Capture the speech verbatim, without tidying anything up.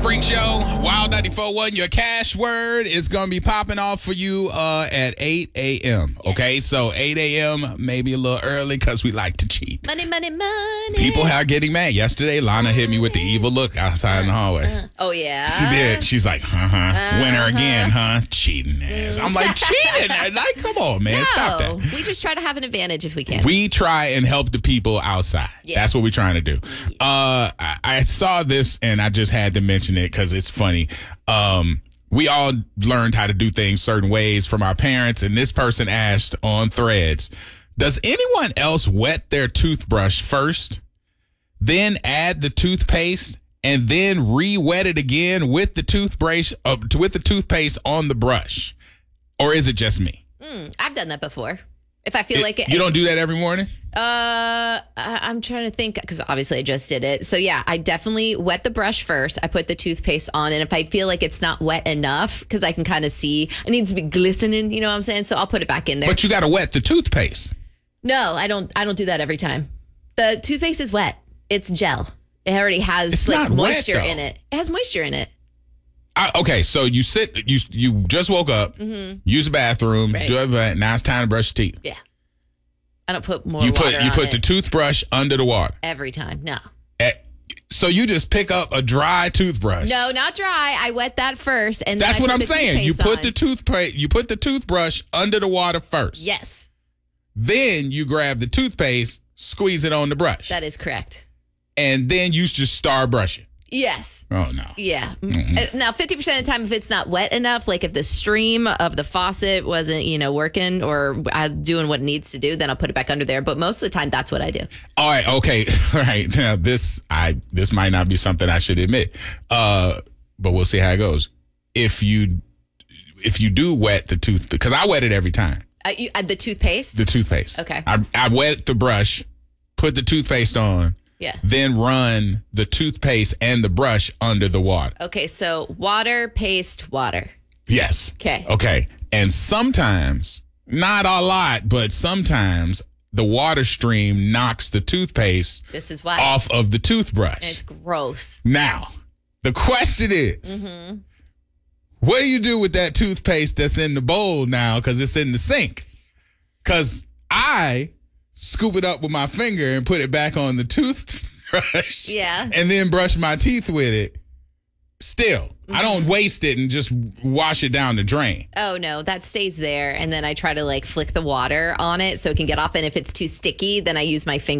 Freak Show, Wild ninety-four point one. Your cash word is going to be popping off for you uh, at eight a.m. Okay, so eight a.m. maybe a little early because we like to cheat. Money, money, money. People are getting mad. Yesterday, Lana hit me with the evil look outside in the hallway. Uh, oh, yeah? She did. She's like, uh-huh. Uh-huh. Winner again, huh? Cheating ass. I'm like, cheating? Like, come on, man. No, Stop that. we just try to have an advantage if we can. We try and help the people outside. Yes. That's what we're trying to do. Uh, I, I saw this and I just had to mention it because it's funny. Um, we all learned how to do things certain ways from our parents. And this person asked on Threads, does anyone else wet their toothbrush first, then add the toothpaste, and then re-wet it again with the toothbrush, uh, with the toothpaste on the brush? Or is it just me? Mm, I've done that before. If I feel It- like it. You don't do that every morning? Uh, I- I'm trying to think because obviously I just did it. So yeah, I definitely wet the brush first. I put the toothpaste on, and if I feel like it's not wet enough, because I can kind of see it needs to be glistening, you know what I'm saying? So I'll put it back in there. But you got to wet the toothpaste. No, I don't. I don't do that every time. The toothpaste is wet. It's gel. It already has It's like not wet, moisture though. in it. It has moisture in it. I, okay, so you sit, you you just woke up, use the bathroom, Right. do everything. Now it's time to brush your teeth. Yeah. I don't put more You water put you on put it the toothbrush under the water. every time. No. Eh, So you just pick up a dry toothbrush. No, not dry. I wet that first, and then That's I what put I'm the saying. You toothpaste put on. the toothpaste, you put the toothbrush under the water first. Yes, Then you grab the toothpaste, squeeze it on the brush, that is correct. and then you just start brushing. Yes. Oh no. Yeah. Mm-hmm. Uh, Now, fifty percent of the time, if it's not wet enough, like if the stream of the faucet wasn't, you know, working or uh, doing what it needs to do, then I'll put it back under there. But most of the time, that's what I do. All right, okay. All right. Now this I this might not be something I should admit. Uh, but we'll see how it goes. If you if you do wet the tooth, because I wet it every time. Uh, you, uh, the toothpaste? The toothpaste. Okay. I I wet the brush, put the toothpaste on, Yeah. then run the toothpaste and the brush under the water. Okay, so water, paste, water. Yes. Okay. Okay. And sometimes, not a lot, but sometimes the water stream knocks the toothpaste This is why. off of the toothbrush. And it's gross. Now, the question is, Mm-hmm. what do you do with that toothpaste that's in the bowl now because it's in the sink? Because I scoop it up with my finger and put it back on the toothbrush. Yeah. And then brush my teeth with it. Still, Mm-hmm. I don't waste it and just wash it down the drain. Oh, no, that stays there. And then I try to like flick the water on it so it can get off. And if it's too sticky, then I use my finger.